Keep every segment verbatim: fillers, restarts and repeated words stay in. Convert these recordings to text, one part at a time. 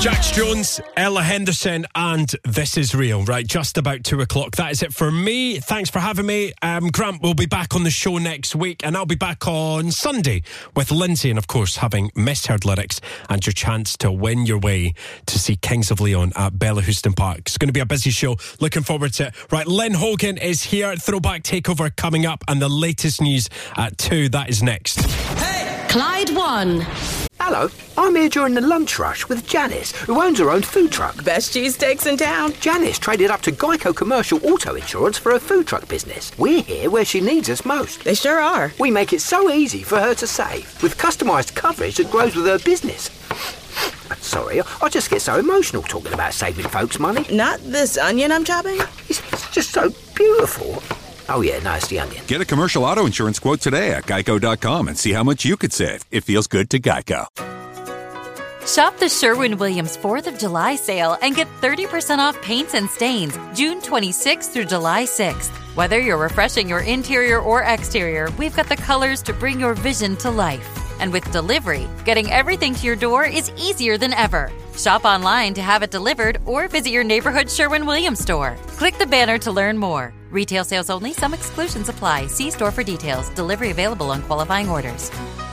Jax Jones, Ella Henderson, and This Is Real. Right, just about two o'clock. That is it for me. Thanks for having me. Um, Grant will be back on the show next week, and I'll be back on Sunday with Lindsay, and of course, having misheard lyrics and your chance to win your way to see Kings of Leon at Bella Houston Park. It's going to be a busy show. Looking forward to it. Right, Lynn Hogan is here. Throwback Takeover coming up, and the latest news at two. That is next. Hey! Clyde One. Hello, I'm here during the lunch rush with Janice, who owns her own food truck. Best cheesesteaks in town. Janice traded up to Geico Commercial Auto Insurance for her food truck business. We're here where she needs us most. They sure are. We make it so easy for her to save, with customised coverage that grows with her business. Sorry, I just get so emotional talking about saving folks money. Not this onion I'm chopping? It's, it's just so beautiful. Oh yeah, no, it's the onion. Get a commercial auto insurance quote today at geico dot com and see how much you could save. It feels good to Geico. Shop the Sherwin-Williams fourth of July sale and get thirty percent off paints and stains June twenty-sixth through July sixth. Whether you're refreshing your interior or exterior, we've got the colors to bring your vision to life. And with delivery, getting everything to your door is easier than ever. Shop online to have it delivered or visit your neighborhood Sherwin-Williams store. Click the banner to learn more. Retail sales only. Some exclusions apply. See store for details. Delivery available on qualifying orders.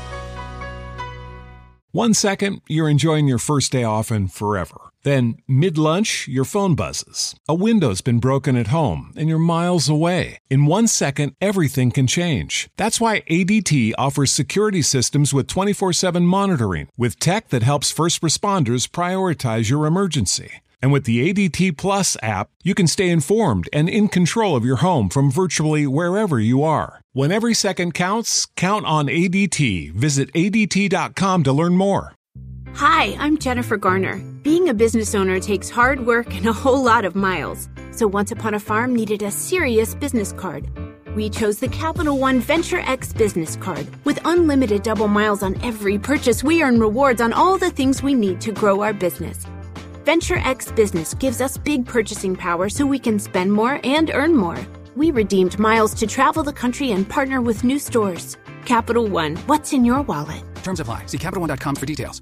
One second, you're enjoying your first day off and forever. Then, mid-lunch, your phone buzzes. A window's been broken at home, and you're miles away. In one second, everything can change. That's why A D T offers security systems with twenty-four seven monitoring, with tech that helps first responders prioritize your emergency. And with the A D T Plus app, you can stay informed and in control of your home from virtually wherever you are. When every second counts, count on A D T. Visit A D T dot com to learn more. Hi, I'm Jennifer Garner. Being a business owner takes hard work and a whole lot of miles. So Once Upon a Farm needed a serious business card. We chose the Capital One Venture X business card. With unlimited double miles on every purchase, we earn rewards on all the things we need to grow our business. Venture X Business gives us big purchasing power so we can spend more and earn more. We redeemed miles to travel the country and partner with new stores. Capital One, what's in your wallet? Terms apply. See Capital One dot com for details.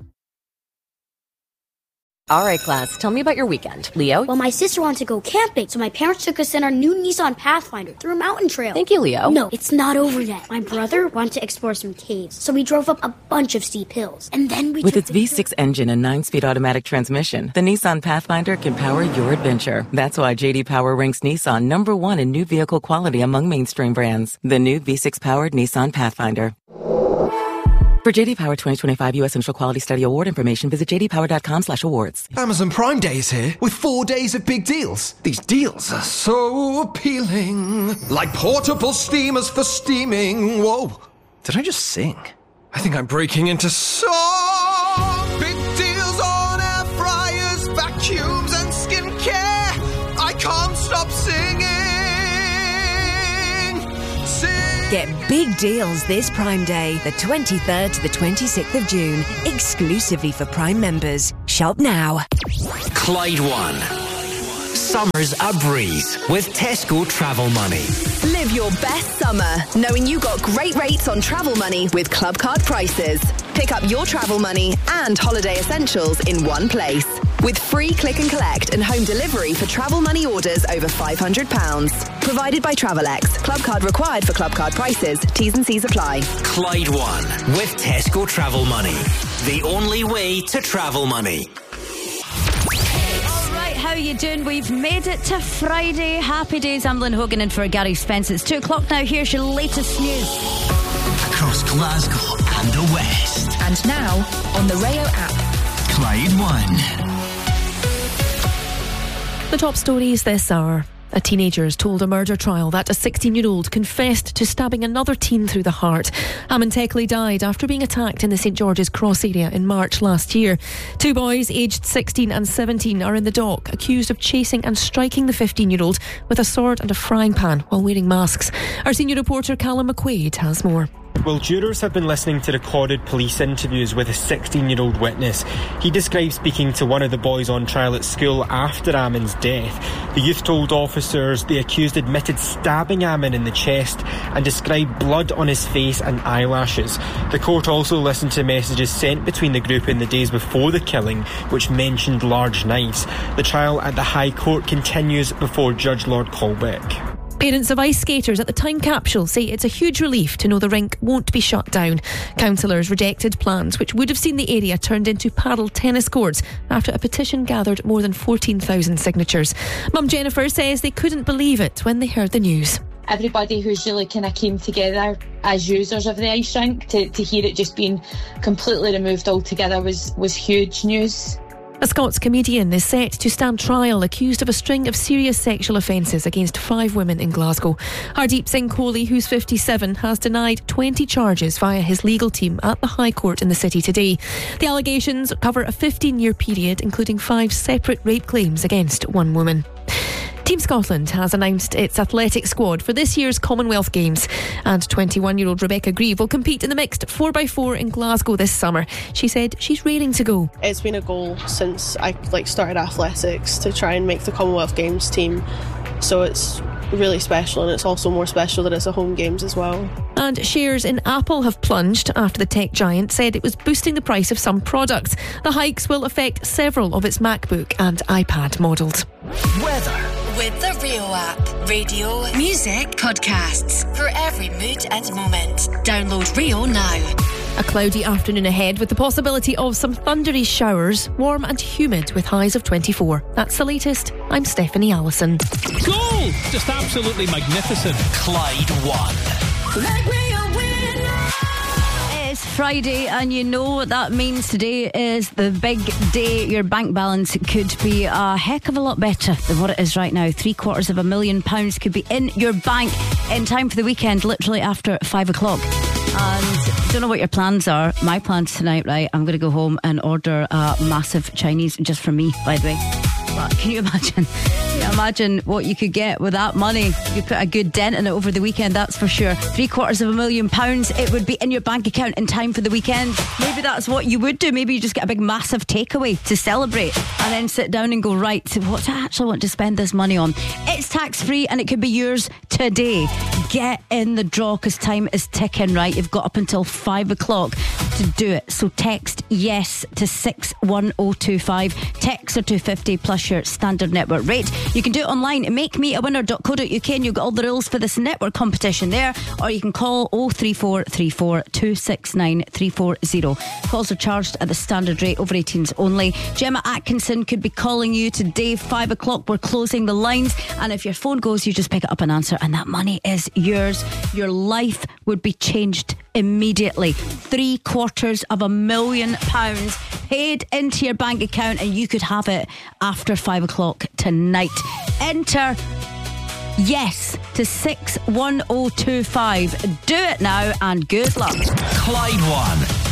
All right, class, tell me about your weekend. Leo? Well, my sister wanted to go camping, so my parents took us in our new Nissan Pathfinder through a mountain trail. Thank you, Leo. No, it's not over yet. My brother wanted to explore some caves, so we drove up a bunch of steep hills. And then we With took its V six engine and nine-speed automatic transmission, the Nissan Pathfinder can power your adventure. That's why J D Power ranks Nissan number one in new vehicle quality among mainstream brands. The new V six-powered Nissan Pathfinder. For J D Power twenty twenty-five U S Central Quality Study Award information, visit j d power dot com slash awards. Amazon Prime Day is here with four days of big deals. These deals are so appealing. Like portable steamers for steaming. Whoa. Did I just sing? I think I'm breaking into song. Big deals on air fryers, vacuums and skincare. I can't stop singing. Get big deals this Prime Day, the twenty-third to the twenty-sixth of June, exclusively for Prime members. Shop now. Clyde One. Summer's a breeze with Tesco Travel Money. Live your best summer knowing you got great rates on travel money with Club Card prices. Pick up your travel money and holiday essentials in one place. With free click and collect and home delivery for travel money orders over five hundred pounds. Provided by Travelex. Club Card required for Club Card prices. T's and C's apply. Clyde One with Tesco Travel Money. The only way to travel money. How you doing? We've made it to Friday. Happy days. I'm Lynn Hogan in for Gary Spence. It's two o'clock now. Here's your latest news. Across Glasgow and the West. And now on the Rayo app. Clyde One. The top stories this hour. A teenager has told a murder trial that a sixteen-year-old confessed to stabbing another teen through the heart. Amon Teckley died after being attacked in the St George's Cross area in March last year. Two boys aged sixteen and seventeen are in the dock, accused of chasing and striking the fifteen-year-old with a sword and a frying pan while wearing masks. Our senior reporter Callum McQuaid has more. Well, jurors have been listening to recorded police interviews with a sixteen-year-old witness. He described speaking to one of the boys on trial at school after Amin's death. The youth told officers the accused admitted stabbing Amin in the chest and described blood on his face and eyelashes. The court also listened to messages sent between the group in the days before the killing, which mentioned large knives. The trial at the High Court continues before Judge Lord Colbeck. Parents of ice skaters at the time capsule say it's a huge relief to know the rink won't be shut down. Councillors rejected plans which would have seen the area turned into paddle tennis courts after a petition gathered more than fourteen thousand signatures. Mum Jennifer says they couldn't believe it when they heard the news. Everybody who's really kind of came together as users of the ice rink to, to hear it just being completely removed altogether was, was huge news. A Scots comedian is set to stand trial accused of a string of serious sexual offences against five women in Glasgow. Hardeep Singh Kohli, who's fifty-seven, has denied twenty charges via his legal team at the High Court in the city today. The allegations cover a fifteen-year period, including five separate rape claims against one woman. Team Scotland has announced its athletic squad for this year's Commonwealth Games, and twenty-one-year-old Rebecca Grieve will compete in the mixed four by four in Glasgow this summer. She said she's raring to go. It's been a goal since I like started athletics to try and make the Commonwealth Games team, so it's really special, and it's also more special that it's a home games as well. And shares in Apple have plunged after the tech giant said it was boosting the price of some products. The hikes will affect several of its MacBook and iPad models. Weather. With the Rio app. Radio, music, podcasts. For every mood and moment. Download Rio now. A cloudy afternoon ahead with the possibility of some thundery showers. Warm and humid with highs of twenty-four. That's the latest. I'm Stephanie Allison. Goal! Just absolutely magnificent. Clyde One. Let Rio win. It's Friday, and you know what that means. Today is the big day. Your bank balance could be a heck of a lot better than what it is right now. Three quarters of a million pounds could be in your bank in time for the weekend, literally after five o'clock. And don't know what your plans are. My plans tonight, right? I'm going to go home and order a massive Chinese just for me, by the way. But can you imagine? Can you imagine what you could get with that money? You could put a good dent in it over the weekend, that's for sure. Three quarters of a million pounds, it would be in your bank account in time for the weekend. Maybe that's what you would do. Maybe you just get a big massive takeaway to celebrate and then sit down and go, right, what do I actually want to spend this money on? It's tax free and it could be yours today. Get in the draw because time is ticking, right? You've got up until five o'clock to do it. So text yes to six one oh two five. Text are two fifty plus your standard network rate. You can do it online at make me a winner dot co dot uk and you've got all the rules for this network competition there, or you can call oh three four three four two six nine three four zero. Calls are charged at the standard rate, over eighteens only. Gemma Atkinson could be calling you today, five o'clock. We're closing the lines, and if your phone goes, you just pick it up and answer, and that money is yours. Your life would be changed immediately. Three quarters of a million pounds paid into your bank account, and you could have it after five o'clock tonight. Enter yes to six one oh two five. Do it now and good luck. Clyde One.